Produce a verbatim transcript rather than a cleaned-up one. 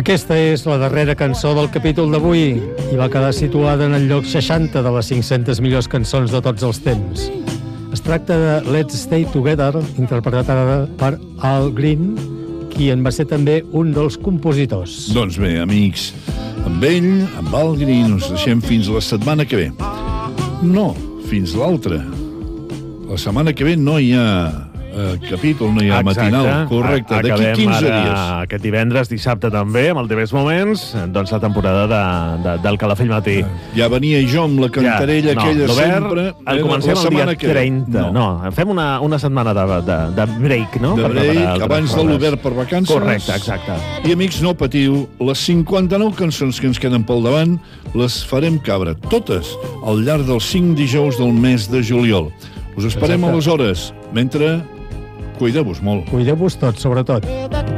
Aquesta és la darrera cançó del capítol d'avui i va quedar situada en el lloc seixanta de les cinc-centes millors cançons de tots els temps. Es tracta de Let's Stay Together, interpretada per Al Green, qui en va ser també un dels compositors. Doncs bé, amics, amb ell, amb Al Green, us deixem fins la setmana que ve. No, fins l'altra. La setmana que ve no hi ha eh, capítol, no hi ha Exacte. matinal. Correcte, d'aquí quinze dies. Aquest divendres, dissabte també, amb el T V Moments, doncs la temporada de, de, del Calafell Matí. Ja venia jo amb la cantarella ja, no, aquella sempre. El comencem el dia trenta. No. no, fem una, una setmana de, de, de break, no? De break, abans de l'Obert per vacances. Correcte, exacte. I, amics, no patiu, les cinquanta-nou cançons que ens queden pel davant les farem cabre, totes, al llarg dels cinc dijous del mes de juliol. Us esperem Exacte. aleshores. Mentre, cuideu-vos molt. Cuideu-vos tots, sobretot.